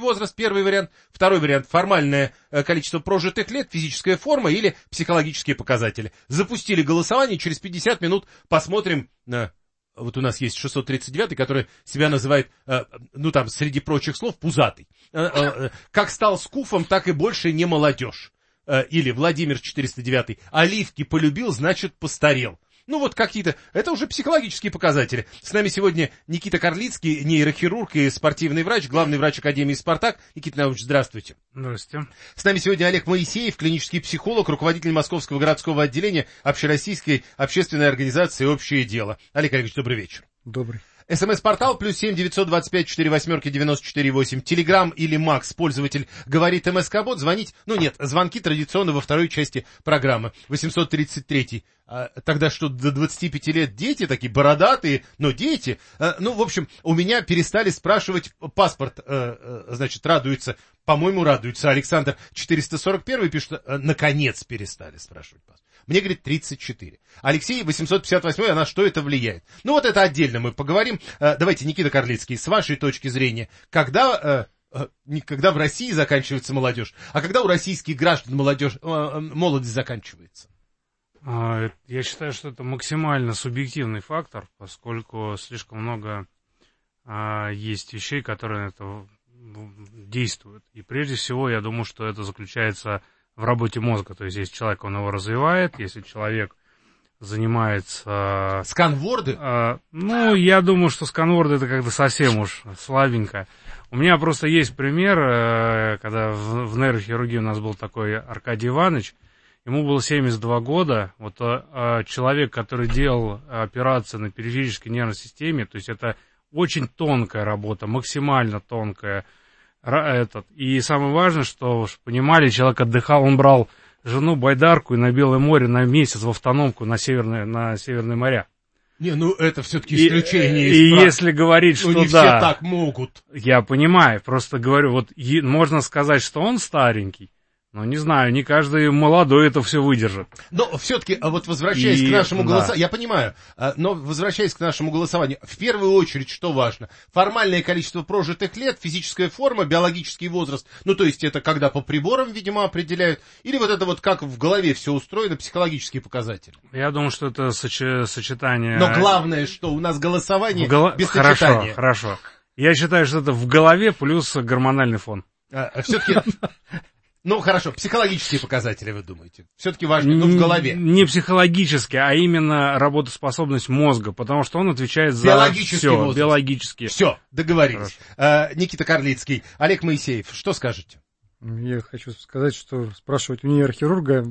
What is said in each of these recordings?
возраст, первый вариант. Второй вариант — формальное количество прожитых лет, физическая форма или психологические показатели. Запустили голосование, через 50 минут посмотрим. Вот у нас есть 639, который себя называет, там, среди прочих слов, пузатый. Как стал скуфом, так и больше не молодежь. Или Владимир 409, оливки полюбил, значит постарел. Ну вот какие-то, это уже психологические показатели. С нами сегодня Никита Карлицкий, нейрохирург и спортивный врач, главный врач Академии «Спартак». Никита Наумович, здравствуйте. Здравствуйте. С нами сегодня Олег Моисеев, клинический психолог, руководитель Московского городского отделения Общероссийской общественной организации «Общее дело». Олег Олегович, добрый вечер. Добрый. СМС-портал +7 925 48 94 8. Телеграм или Макс, пользователь говорит МСК-бот. Звонить, звонки традиционно во второй части программы. 833. Тогда что, до 25 лет дети такие бородатые, но дети. В общем, у меня перестали спрашивать паспорт, радуется, по-моему, радуется. Александр 441 пишет, наконец перестали спрашивать паспорт. Мне, говорит, 34. Алексей 858, а на что это влияет? Вот это отдельно мы поговорим. Давайте, Никита Карлицкий, с вашей точки зрения, когда в России заканчивается молодежь, а когда у российских граждан молодость заканчивается? Я считаю, что это максимально субъективный фактор, поскольку слишком много есть вещей, которые на это действуют. И прежде всего, я думаю, что это заключается в работе мозга. То есть, если человек, он его развивает, если человек занимается... Сканворды? Я думаю, что сканворды это как-то совсем уж слабенько. У меня просто есть пример, когда в нейрохирургии у нас был такой Аркадий Иванович, ему было 72 года, вот человек, который делал операции на периферической нервной системе, то есть это очень тонкая работа, максимально тонкая. И самое важное, что понимали, человек отдыхал, он брал жену байдарку и на Белое море на месяц в автономку на северные моря. Это все-таки исключение. И если говорить, что не да, все так могут. Я понимаю, просто говорю, можно сказать, что он старенький, но не знаю, не каждый молодой это все выдержит. Но все-таки, возвращаясь к нашему голосованию, я понимаю, но возвращаясь к нашему голосованию, в первую очередь, что важно? Формальное количество прожитых лет, физическая форма, биологический возраст, то есть это когда по приборам, видимо, определяют, или как в голове все устроено, психологические показатели? Я думаю, что это сочетание... Но главное, что у нас голосование без сочетания. Хорошо. Я считаю, что это в голове плюс гормональный фон. Все-таки... хорошо, психологические показатели, вы думаете? Все-таки важно, в голове. Не психологические, а именно работоспособность мозга, потому что он отвечает за все. Биологически. Все, договорились. Никита Карлицкий, Олег Моисеев, что скажете? Я хочу сказать, что спрашивать у нейрохирурга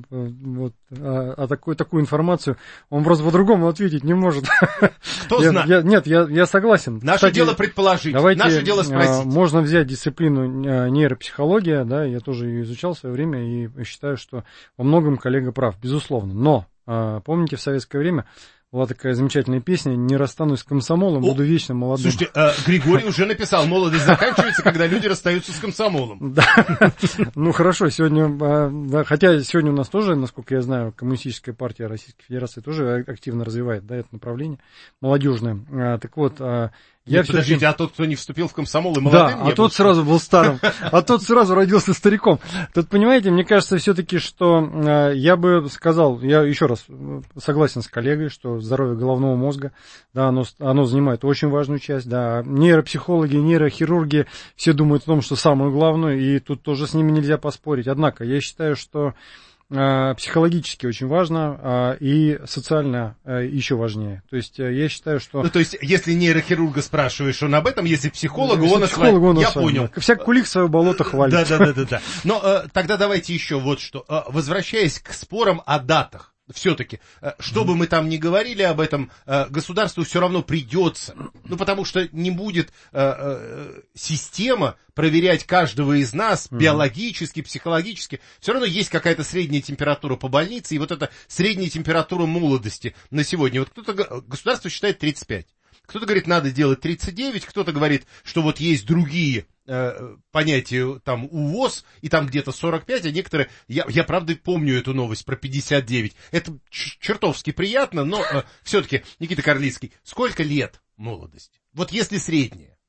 такую информацию, он просто по-другому ответить не может. Кто знает? Я согласен. Наше дело предположить, наше дело спросить. Можно взять дисциплину нейропсихология, да, я тоже ее изучал в свое время и считаю, что во многом коллега прав, безусловно. Но, помните, в советское время была такая замечательная песня «Не расстанусь с комсомолом, буду вечно молодым». Слушайте, Григорий уже написал, молодость заканчивается, когда люди расстаются с комсомолом. Да, хорошо, сегодня, хотя сегодня у нас тоже, насколько я знаю, Коммунистическая партия Российской Федерации тоже активно развивает, это направление молодежное. Так вот, подождите, а тот, кто не вступил в комсомол и молодым, да, тот сразу был старым, а тот сразу родился стариком. Тут, понимаете, мне кажется все-таки, что я бы сказал, я еще раз согласен с коллегой, что здоровье головного мозга, да, оно занимает очень важную часть, да, нейропсихологи, нейрохирурги все думают о том, что самое главное, и тут тоже с ними нельзя поспорить. Однако, я считаю, что психологически очень важно, и социально еще важнее. То есть я считаю, что... то есть, если нейрохирурга спрашиваешь, он об этом, если психолога, он о я понял. Всяк кулик свое болото хвалит. Да. Но тогда давайте еще вот что. Возвращаясь к спорам о датах. Все-таки, что бы мы там ни говорили об этом, государству все равно придется. Потому что не будет система проверять каждого из нас биологически, психологически. Все равно есть какая-то средняя температура по больнице, и вот эта средняя температура молодости на сегодня. Государство считает 35. Кто-то говорит, надо делать 39, кто-то говорит, что вот есть другие понятия, там, УВОЗ, и там где-то 45, а некоторые, я правда помню эту новость про 59. Это чертовски приятно, но все-таки, Никита Карлицкий, сколько лет молодости? Вот если средняя.